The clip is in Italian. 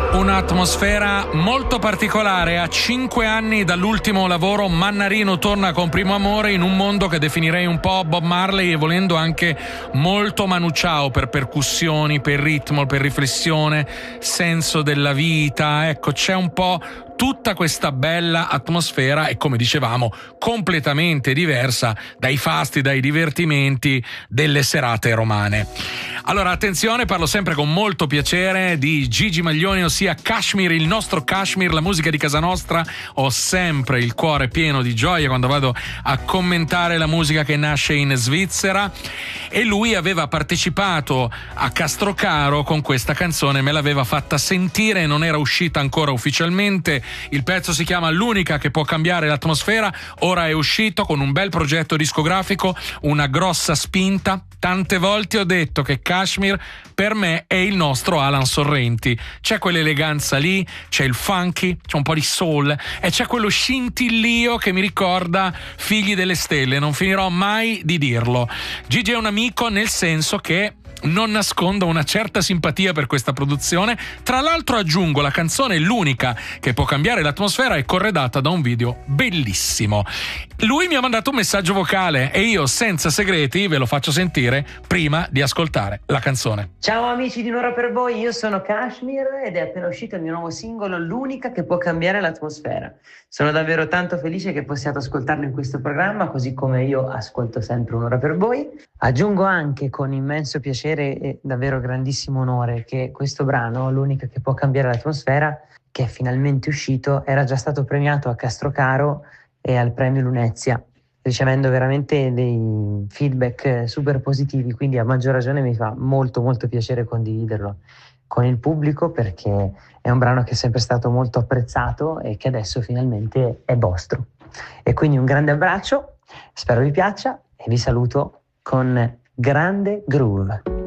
Un'atmosfera molto particolare. A 5 anni dall'ultimo lavoro, Mannarino torna con Primo Amore in un mondo che definirei un po' Bob Marley e volendo anche molto Manu Chao per percussioni, per ritmo, per riflessione, senso della vita. Ecco, c'è un po' tutta questa bella atmosfera e, come dicevamo, completamente diversa dai fasti, dai divertimenti delle serate romane. Allora, attenzione, parlo sempre con molto piacere di Gigi Maglioni, ossia Kashmir, il nostro Kashmir, la musica di casa nostra. Ho sempre il cuore pieno di gioia quando vado a commentare la musica che nasce in Svizzera, e lui aveva partecipato a Castrocaro con questa canzone, me l'aveva fatta sentire, non era uscita ancora ufficialmente. Il pezzo si chiama L'unica che può cambiare l'atmosfera, ora è uscito con un bel progetto discografico, una grossa spinta. Tante volte ho detto che Kashmir per me è il nostro Alan Sorrenti. C'è quell'eleganza lì, c'è il funky, c'è un po' di soul e c'è quello scintillio che mi ricorda Figli delle Stelle, non finirò mai di dirlo. Gigi è un amico nel senso che non nascondo una certa simpatia per questa produzione. Tra l'altro, aggiungo, la canzone L'unica che può cambiare l'atmosfera è corredata da un video bellissimo. Lui mi ha mandato un messaggio vocale e io, senza segreti, ve lo faccio sentire prima di ascoltare la canzone. Ciao amici di Un'ora per voi, io sono Kashmir ed è appena uscito il mio nuovo singolo L'unica che può cambiare l'atmosfera. Sono davvero tanto felice che possiate ascoltarlo in questo programma, così come io ascolto sempre Un'ora per voi. Aggiungo anche con immenso piacere e davvero grandissimo onore che questo brano, L'unica che può cambiare l'atmosfera, che è finalmente uscito, era già stato premiato a Castrocaro e al premio Lunezia, ricevendo veramente dei feedback super positivi, quindi a maggior ragione mi fa molto molto piacere condividerlo con il pubblico, perché è un brano che è sempre stato molto apprezzato e che adesso finalmente è vostro. E quindi un grande abbraccio, spero vi piaccia e vi saluto con grande groove.